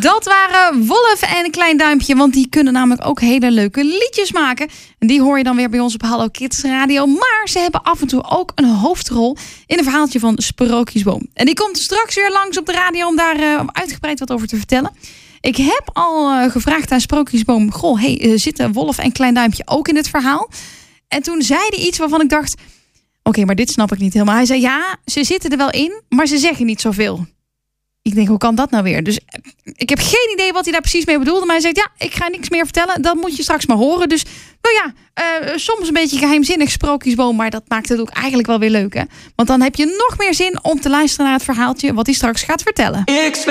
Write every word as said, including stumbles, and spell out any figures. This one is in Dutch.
Dat waren Wolf en Klein Duimpje, want die kunnen namelijk ook hele leuke liedjes maken. En die hoor je dan weer bij ons op Hallo Kids Radio. Maar ze hebben af en toe ook een hoofdrol in een verhaaltje van Sprookjesboom. En die komt straks weer langs op de radio om daar uh, uitgebreid wat over te vertellen. Ik heb al uh, gevraagd aan Sprookjesboom, goh, hey, uh, zitten Wolf en Klein Duimpje ook in dit verhaal? En toen zei hij iets waarvan ik dacht, oké, okay, maar dit snap ik niet helemaal. Hij zei, ja, ze zitten er wel in, maar ze zeggen niet zoveel. Ik denk, hoe kan dat nou weer? Dus ik heb geen idee wat hij daar precies mee bedoelde. Maar hij zegt, ja, ik ga niks meer vertellen. Dat moet je straks maar horen. Dus, nou ja, uh, soms een beetje geheimzinnig Sprookjesboom. Maar dat maakt het ook eigenlijk wel weer leuk, hè? Want dan heb je nog meer zin om te luisteren naar het verhaaltje wat hij straks gaat vertellen. Ik